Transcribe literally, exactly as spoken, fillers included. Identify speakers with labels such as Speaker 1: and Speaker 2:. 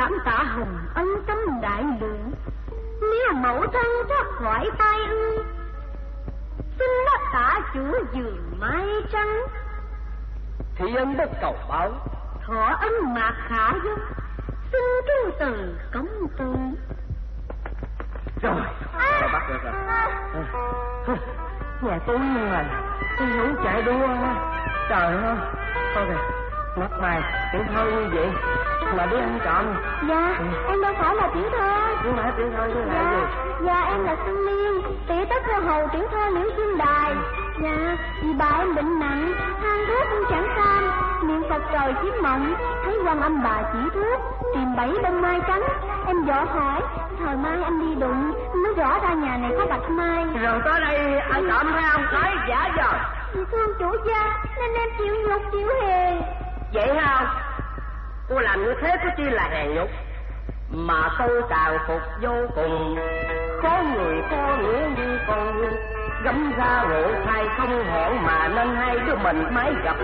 Speaker 1: cảm tạ hồng ân tâm đại lượng, nếu mẫu thân thoát khỏi tai ương, xin nó tạ chủ vườn mai trắng.
Speaker 2: Thị ân bất cầu báo,
Speaker 1: Thọ ân mạc khả dung, xin trung từ công tư.
Speaker 2: Rồi, à, bắt được rồi. À, nhà tôi mà tôi muốn chạy đua. Trời ơi, thôi kìa, mặt mày tiểu thơ như vậy mà đi ăn trộm.
Speaker 1: Dạ, ừ. Em đâu phải là tiểu thơ.
Speaker 2: Nhưng mà tiểu thơ như
Speaker 1: dạ,
Speaker 2: là gì?
Speaker 1: Dạ, em là Xuân Liên, tỷ tất thơ hầu tiểu thơ Liễu Diên Đài. Dạ, vì bà em bệnh nặng, than thuốc cũng chẳng cam, niệm Phật trời chiếm mộng, thấy Quan Âm bà chỉ thuốc, tìm bẫy bông mai trắng. Em dò hỏi, thời mai anh đi đụng, mới rõ ra nhà này có bạch mai.
Speaker 2: Rồi tới đây ăn trộm phải không? Nói giả giờ.
Speaker 1: Vì thương chủ gia nên em chịu nhục chịu hèn.
Speaker 2: Vậy không? Cô làm như thế có chi là hèn nhục, mà tôi càng phục vô cùng. Có người có nghĩa như con, gấm ra ngộ thay không hẹn mà nên hai đứa mình mới gặp